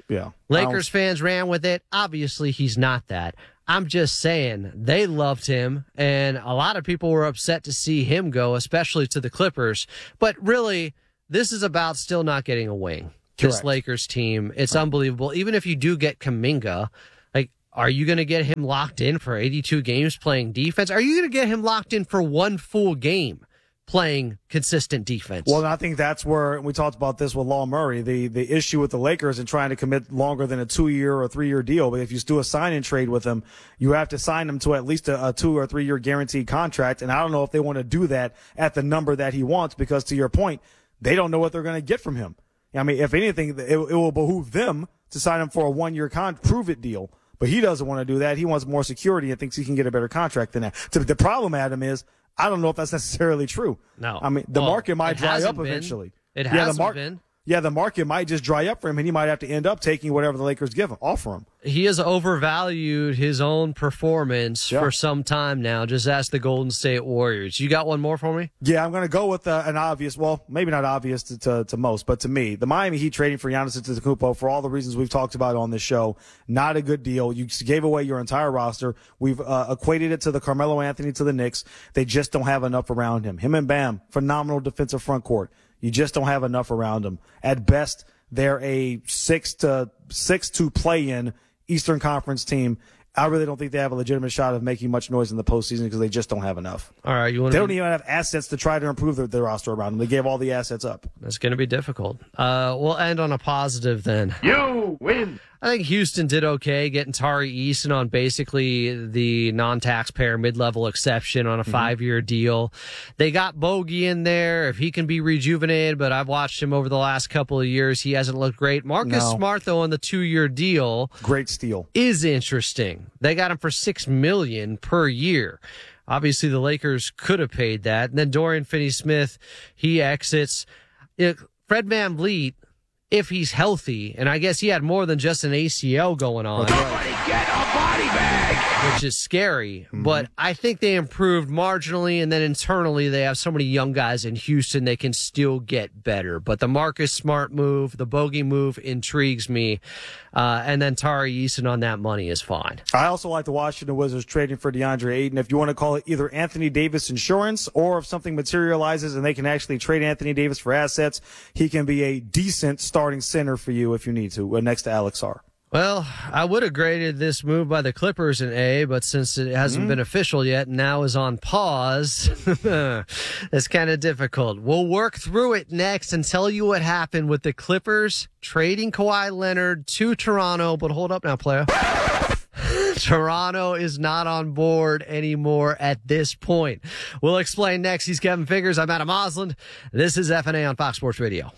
Yeah. Lakers fans ran with it. Obviously, he's not that. I'm just saying they loved him, and a lot of people were upset to see him go, especially to the Clippers. But really, this is about still not getting a wing. This Correct. Lakers team, it's right. unbelievable. Even if you do get Kuminga, like, are you going to get him locked in for eighty-two games playing defense? Are you going to get him locked in for one full game playing consistent defense? Well, I think that's where we talked about this with Law Murray. The the issue with the Lakers and trying to commit longer than a two-year or three-year deal. But if you do a sign-in trade with them, you have to sign them to at least a, a two- or three-year guaranteed contract. And I don't know if they want to do that at the number that he wants because, to your point, they don't know what they're going to get from him. I mean, if anything, it, it will behoove them to sign him for a one-year con- prove-it deal. But he doesn't want to do that. He wants more security and thinks he can get a better contract than that. So the problem, Adam, is I don't know if that's necessarily true. No. I mean, the well, market might dry up been. eventually. It yeah, hasn't the mar- been. Yeah, the market might just dry up for him, and he might have to end up taking whatever the Lakers give him, offer him. He has overvalued his own performance yeah. for some time now. Just ask the Golden State Warriors. You got one more for me? Yeah, I'm going to go with uh, an obvious, well, maybe not obvious to, to, to most, but to me, the Miami Heat trading for Giannis Antetokounmpo for all the reasons we've talked about on this show, not a good deal. You gave away your entire roster. We've uh, equated it to the Carmelo Anthony to the Knicks. They just don't have enough around him. Him and Bam, phenomenal defensive front court. You just don't have enough around them. At best, they're a six to six to play in Eastern Conference team. I really don't think they have a legitimate shot of making much noise in the postseason because they just don't have enough. All right, you want they don't even have assets to try to improve their, their roster around them. They gave all the assets up. That's going to be difficult. Uh, we'll end on a positive then. You win. I think Houston did okay getting Tari Eason on basically the non-taxpayer mid-level exception on a mm-hmm. five-year deal. They got Bogey in there if he can be rejuvenated, but I've watched him over the last couple of years. He hasn't looked great. Marcus no. Smart, though, on the two-year deal, great steal, is interesting. They got him for six million dollars per year. Obviously, the Lakers could have paid that. And then Dorian Finney-Smith, he exits. It, Fred VanVleet, if he's healthy, and I guess he had more than just an A C L going on. Somebody get a body bag! Which is scary. Mm-hmm. But I think they improved marginally, and then internally they have so many young guys in Houston they can still get better. But the Marcus Smart move, the Bogey move intrigues me. Uh, and then Tari Eason on that money is fine. I also like the Washington Wizards trading for DeAndre Ayton. If you want to call it either Anthony Davis insurance or if something materializes and they can actually trade Anthony Davis for assets, he can be a decent starting center for you if you need to, uh, next to Alex Sarr. Well, I would have graded this move by the Clippers an A, but since it hasn't mm-hmm. been official yet and now is on pause, it's kind of difficult. We'll work through it next and tell you what happened with the Clippers trading Kawhi Leonard to Toronto. But hold up now, player. Toronto is not on board anymore at this point. We'll explain next. He's Kevin Figures. I'm Adam Osland. This is F N A on Fox Sports Radio.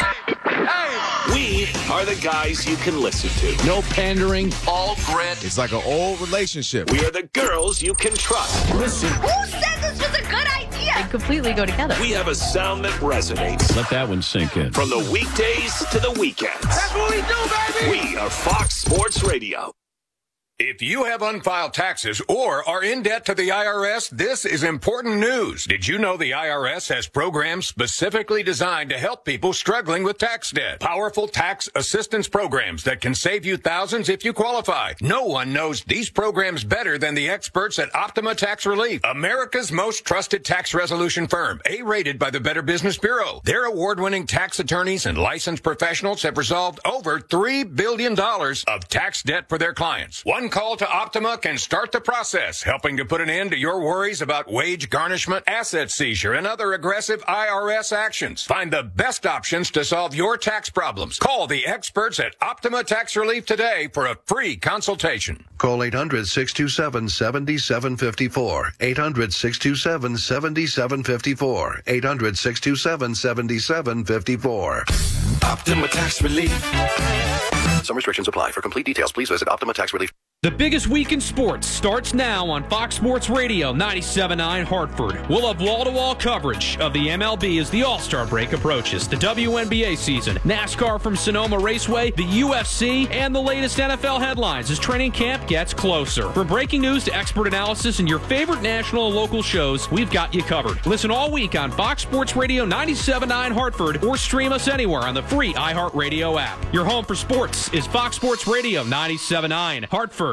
We are the guys you can listen to. No pandering. All grit. It's like an old relationship. We are the girls you can trust. Listen. Who said this was a good idea? They completely go together. We have a sound that resonates. Let that one sink in. From the weekdays to the weekends. That's what we do, baby! We are Fox Sports Radio. If you have unfiled taxes or are in debt to the I R S, this is important news. Did you know the I R S has programs specifically designed to help people struggling with tax debt? Powerful tax assistance programs that can save you thousands if you qualify. No one knows these programs better than the experts at Optima Tax Relief, America's most trusted tax resolution firm, A-rated by the Better Business Bureau. Their award-winning tax attorneys and licensed professionals have resolved over three billion dollars of tax debt for their clients. One call to Optima can start the process, helping to put an end to your worries about wage garnishment, asset seizure, and other aggressive I R S actions. Find the best options to solve your tax problems. Call the experts at Optima Tax Relief today for a free consultation. Call eight hundred, six two seven, seven seven five four. eight hundred, six two seven, seven seven five four. eight hundred, six two seven, seven seven five four. Optima Tax Relief. Some restrictions apply. For complete details, please visit Optima Tax Relief. The biggest week in sports starts now on Fox Sports Radio ninety-seven point nine Hartford. We'll have wall-to-wall coverage of the M L B as the All-Star break approaches, the W N B A season, NASCAR from Sonoma Raceway, the U F C, and the latest N F L headlines as training camp gets closer. From breaking news to expert analysis and your favorite national and local shows, we've got you covered. Listen all week on Fox Sports Radio ninety-seven point nine Hartford or stream us anywhere on the free iHeartRadio app. Your home for sports is Fox Sports Radio ninety-seven point nine Hartford.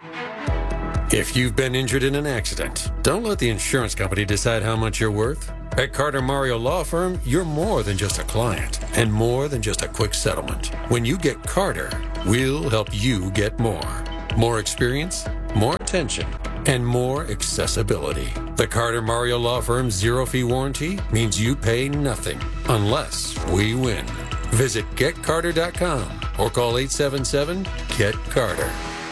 If you've been injured in an accident, don't let the insurance company decide how much you're worth. At Carter Mario Law Firm, you're more than just a client and more than just a quick settlement. When you get Carter, we'll help you get more. More experience, more attention, and more accessibility. The Carter Mario Law Firm's zero-fee warranty means you pay nothing unless we win. Visit get carter dot com or call eight seven seven, get carter.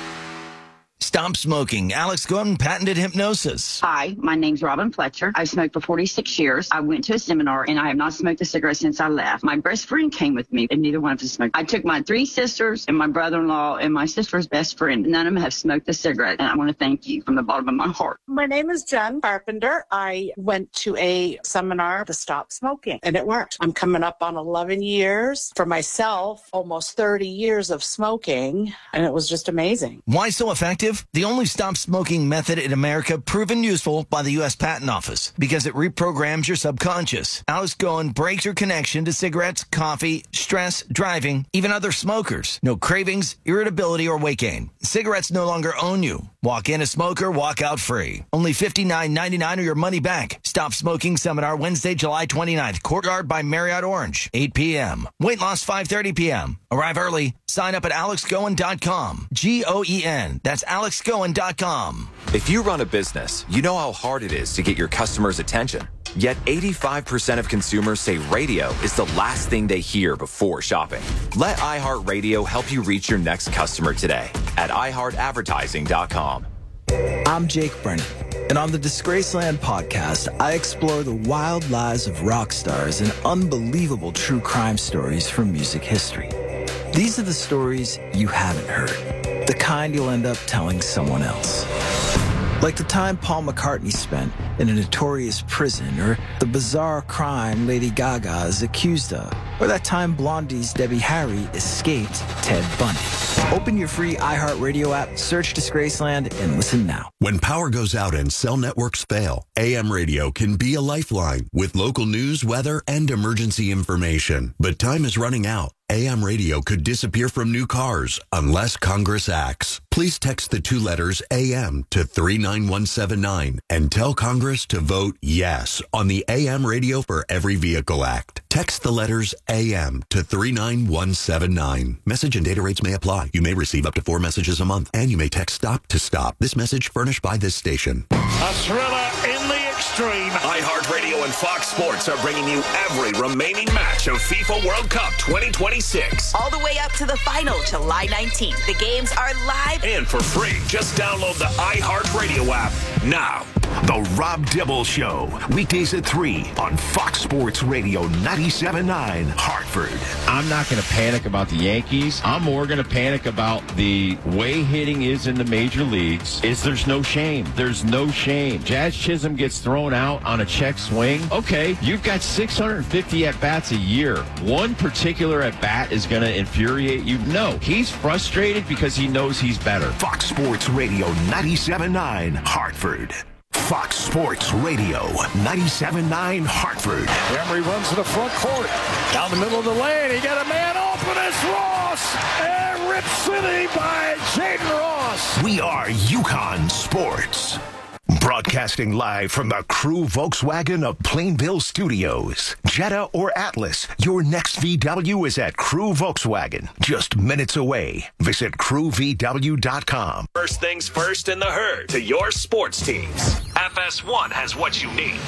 Stop smoking. Alex Gordon patented hypnosis. Hi, my name's Robin Fletcher. I've smoked for forty-six years. I went to a seminar and I have not smoked a cigarette since I left. My best friend came with me and neither one of us smoked. I took my three sisters and my brother-in-law and my sister's best friend. None of them have smoked a cigarette, and I want to thank you from the bottom of my heart. My name is Jen Carpenter. I went to a seminar to stop smoking and it worked. I'm coming up on eleven years. For myself, almost thirty years of smoking, and it was just amazing. Why so effective? The only stop smoking method in America proven useful by the U S Patent Office because it reprograms your subconscious. Alex Goen breaks your connection to cigarettes, coffee, stress, driving, even other smokers. No cravings, irritability, or weight gain. Cigarettes no longer own you. Walk in a smoker, walk out free. Only fifty-nine ninety-nine or your money back. Stop Smoking Seminar Wednesday, July twenty-ninth. Courtyard by Marriott Orange, eight p.m. Weight loss five thirty p.m. Arrive early. Sign up at alex goen dot com. G O E N. That's alex goen dot com. If you run a business, you know how hard it is to get your customers' attention. Yet eighty-five percent of consumers say radio is the last thing they hear before shopping. Let iHeartRadio help you reach your next customer today at i heart advertising dot com. I'm Jake Brennan, and on the Disgraceland podcast, I explore the wild lives of rock stars and unbelievable true crime stories from music history. These are the stories you haven't heard, the kind you'll end up telling someone else. Like the time Paul McCartney spent in a notorious prison, or the bizarre crime Lady Gaga is accused of, or that time Blondie's Debbie Harry escaped Ted Bundy. Open your free iHeartRadio app, search Disgraceland, and listen now. When power goes out and cell networks fail, A M radio can be a lifeline with local news, weather, and emergency information. But time is running out. A M radio could disappear from new cars unless Congress acts. Please text the two letters A M to three nine one seven nine and tell Congress to vote yes on the A M Radio for Every Vehicle Act. Text the letters A M to three nine one seven nine. Message and data rates may apply. You may receive up to four messages a month, and you may text STOP to STOP. This message furnished by this station. A thriller in the extreme. iHeartRadio and Fox Sports are bringing you every remaining match of FIFA World Cup twenty twenty-six. All the way up to the final, July nineteenth. The games are live and for free. Just download the iHeartRadio app now. The Rob Dibble Show, weekdays at three on Fox Sports Radio ninety-seven point nine, Hartford. I'm not going to panic about the Yankees. I'm more going to panic about the way hitting is in the major leagues. Is there's no shame. There's no shame. Jazz Chisholm gets thrown out on a check swing. Okay, you've got six hundred fifty at-bats a year. One particular at-bat is going to infuriate you. No, he's frustrated because he knows he's better. Fox Sports Radio ninety-seven point nine, Hartford. Fox Sports Radio ninety-seven point nine, Hartford. Emery runs to the front court. Down the middle of the lane. He got a man open. It's Ross. And Rip City by Jaden Ross. We are UConn Sports. Broadcasting live from the Crew Volkswagen of Plainville Studios. Jetta or Atlas, your next V W is at Crew Volkswagen. Just minutes away. Visit crew v w dot com. First things first in the herd to your sports teams. F S one has what you need.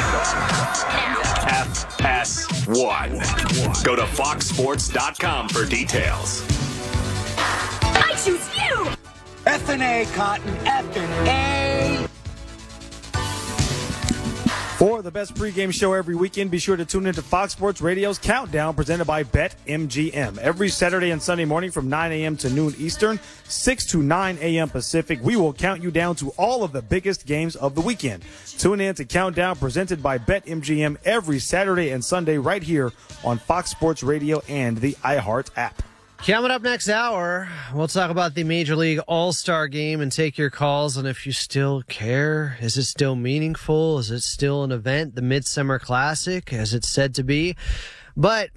F S one. Go to fox sports dot com for details. I choose you! F and A, Cotton. F and A. For the best pregame show every weekend, be sure to tune into Fox Sports Radio's Countdown presented by BetMGM. Every Saturday and Sunday morning from nine a.m. to noon Eastern, six to nine a.m. Pacific, we will count you down to all of the biggest games of the weekend. Tune in to Countdown presented by BetMGM every Saturday and Sunday right here on Fox Sports Radio and the iHeart app. Coming up next hour, we'll talk about the Major League All-Star Game and take your calls on if you still care. Is it still meaningful? Is it still an event? The Midsummer Classic, as it's said to be. But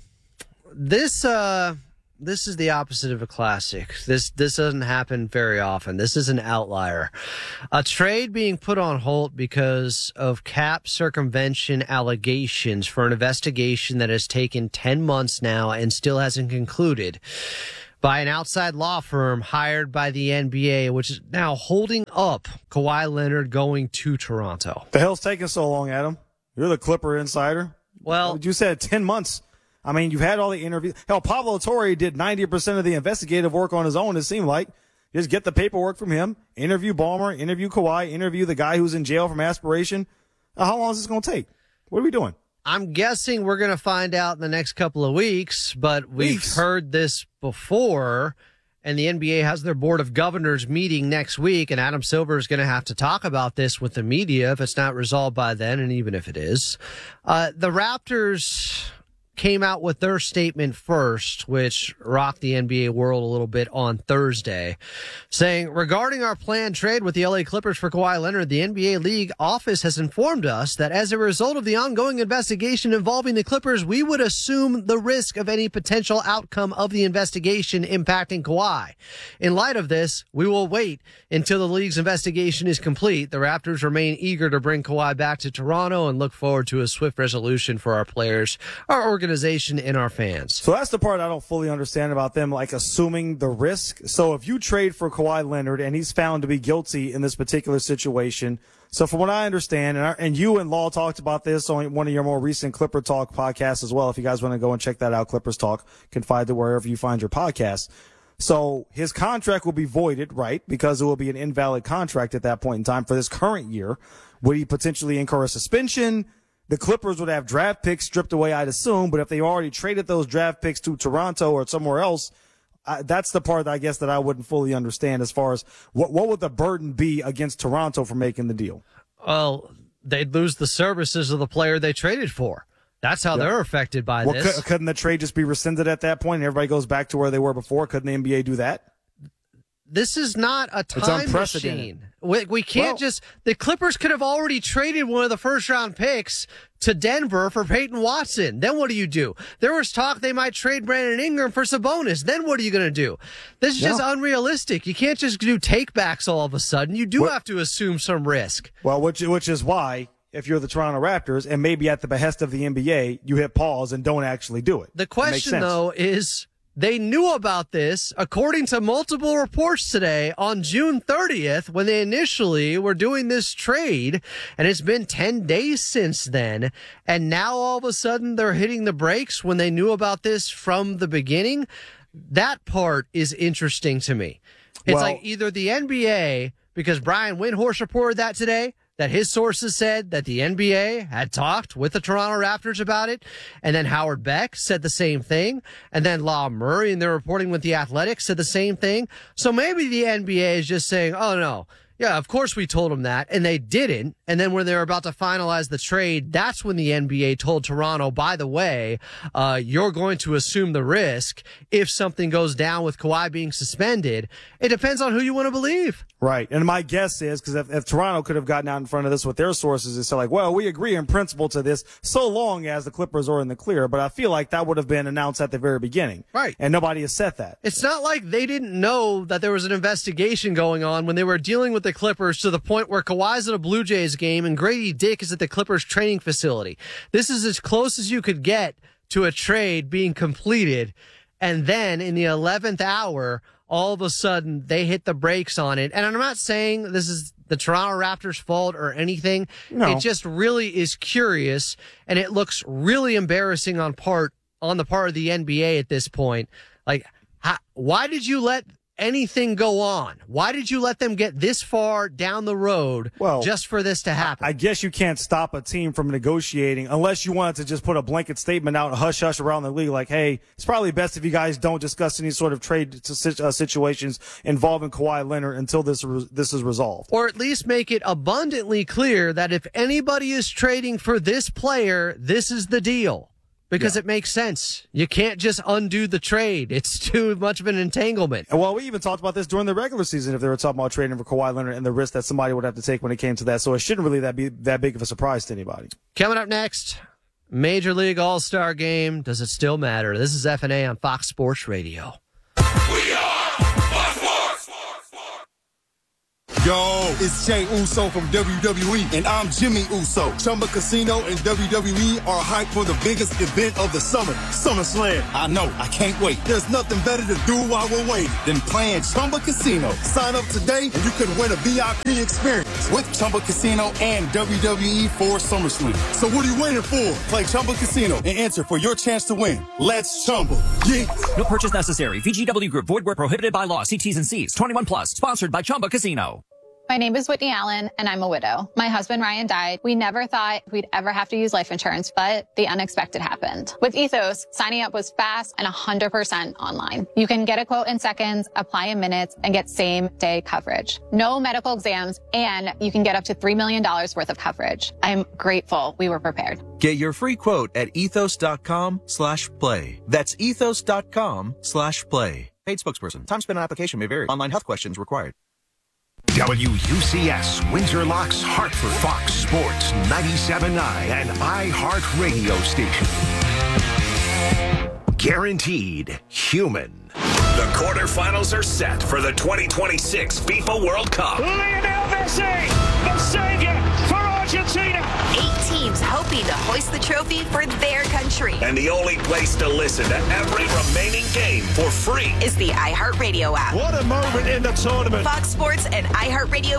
this uh, this is the opposite of a classic. This this doesn't happen very often. This is an outlier. A trade being put on hold because of cap circumvention allegations for an investigation that has taken ten months now and still hasn't concluded by an outside law firm hired by the N B A, which is now holding up Kawhi Leonard going to Toronto. The hell's taking so long, Adam? You're the Clipper insider. Well, you said ten months. I mean, you've had all the interviews. Hell, Pablo Torre did ninety percent of the investigative work on his own, it seemed like. Just get the paperwork from him, interview Ballmer, interview Kawhi, interview the guy who's in jail from aspiration. Uh, how long is this going to take? What are we doing? I'm guessing we're going to find out in the next couple of weeks, but we've Weeks. heard this before, and the N B A has their Board of Governors meeting next week, and Adam Silver is going to have to talk about this with the media if it's not resolved by then, and even if it is. Uh, the Raptors came out with their statement first, which rocked the N B A world a little bit on Thursday, saying, regarding our planned trade with the L A Clippers for Kawhi Leonard, the N B A League office has informed us that as a result of the ongoing investigation involving the Clippers, we would assume the risk of any potential outcome of the investigation impacting Kawhi. In light of this, we will wait until the league's investigation is complete. The Raptors remain eager to bring Kawhi back to Toronto and look forward to a swift resolution for our players, our organization, organization and our fans. So that's the part I don't fully understand about them, like assuming the risk. So if you trade for Kawhi Leonard and he's found to be guilty in this particular situation, so from what I understand, and, our, and you and Law talked about this on one of your more recent Clipper Talk podcasts as well. If you guys want to go and check that out, Clippers Talk, can find it wherever you find your podcasts. So his contract will be voided, right? Because it will be an invalid contract at that point in time for this current year. Would he potentially incur a suspension? The Clippers would have draft picks stripped away, I'd assume, but if they already traded those draft picks to Toronto or somewhere else, I, that's the part, I guess, that I wouldn't fully understand as far as what, what would the burden be against Toronto for making the deal? Well, they'd lose the services of the player they traded for. That's how yep. they're affected by well, this. C- couldn't the trade just be rescinded at that point and everybody goes back to where they were before? Couldn't the N B A do that? This is not a time machine. We, we can't well, just – the Clippers could have already traded one of the first-round picks to Denver for Peyton Watson. Then what do you do? There was talk they might trade Brandon Ingram for Sabonis. Then what are you going to do? This is yeah. just unrealistic. You can't just do take-backs all of a sudden. You do what? have to assume some risk. Well, which which is why – if you're the Toronto Raptors and maybe at the behest of the N B A, you hit pause and don't actually do it. The question, though, is – they knew about this, according to multiple reports today, on June thirtieth when they initially were doing this trade, and it's been ten days since then, and now all of a sudden they're hitting the brakes when they knew about this from the beginning. That part is interesting to me. It's well, like either the N B A, because Brian Windhorst reported that today, that his sources said that the N B A had talked with the Toronto Raptors about it. And then Howard Beck said the same thing. And then Law Murray, and they're reporting with the Athletic, said the same thing. So maybe the N B A is just saying, oh, no. Yeah, of course we told them that, and they didn't. And then when they were about to finalize the trade, that's when the N B A told Toronto, by the way, uh, you're going to assume the risk if something goes down with Kawhi being suspended. It depends on who you want to believe. Right. And my guess is, because if, if Toronto could have gotten out in front of this with their sources, it's like, well, we agree in principle to this so long as the Clippers are in the clear. But I feel like that would have been announced at the very beginning. Right. And nobody has said that. It's not like they didn't know that there was an investigation going on when they were dealing with the Clippers to the point where Kawhi's at a Blue Jays game and Grady Dick is at the Clippers training facility. This is as close as you could get to a trade being completed. And then in the eleventh hour, all of a sudden they hit the brakes on it. And I'm not saying this is the Toronto Raptors' fault or anything. No. It just really is curious, and it looks really embarrassing on part on the part of the N B A at this point. Like, how, why did you let anything go on? Why did you let them get this far down the road well, just for this to happen? I guess you can't stop a team from negotiating unless you wanted to just put a blanket statement out, hush hush around the league, like, hey, it's probably best if you guys don't discuss any sort of trade uh, situations involving Kawhi Leonard until this this is resolved. Or at least make it abundantly clear that if anybody is trading for this player, this is the deal. Because yeah. it makes sense. You can't just undo the trade. It's too much of an entanglement. And well, we even talked about this during the regular season if they were talking about trading for Kawhi Leonard and the risk that somebody would have to take when it came to that. So it shouldn't really that be that big of a surprise to anybody. Coming up next, Major League All-Star Game. Does it still matter? This is F and A on Fox Sports Radio. We are Fox Sports. Yo, it's Jey Uso from W W E, and I'm Jimmy Uso. Chumba Casino and W W E are hyped for the biggest event of the summer, SummerSlam. I know, I can't wait. There's nothing better to do while we're waiting than playing Chumba Casino. Sign up today, and you could win a V I P experience with Chumba Casino and W W E for SummerSlam. So what are you waiting for? Play Chumba Casino and enter for your chance to win. Let's Chumba. Yeah. No purchase necessary. V G W Group. Void where prohibited by law. See T's and C's. twenty-one plus. Sponsored by Chumba Casino. My name is Whitney Allen, and I'm a widow. My husband, Ryan, died. We never thought we'd ever have to use life insurance, but the unexpected happened. With Ethos, signing up was fast and one hundred percent online. You can get a quote in seconds, apply in minutes, and get same-day coverage. No medical exams, and you can get up to three million dollars worth of coverage. I'm grateful we were prepared. Get your free quote at ethos.com slash play. That's ethos.com slash play. Paid spokesperson. Time spent on application may vary. Online health questions required. W U C S, Windsor Locks, Hartford, Fox Sports, ninety-seven point nine, and iHeartRadio station. Guaranteed human. The quarterfinals are set for the twenty twenty-six FIFA World Cup. Lionel Messi, the savior for Argentina. Eight teams hoping to hoist the trophy for their country. And the only place to listen to every remaining game for free is the iHeartRadio app. What a moment in the tournament. Fox Sports and iHeartRadio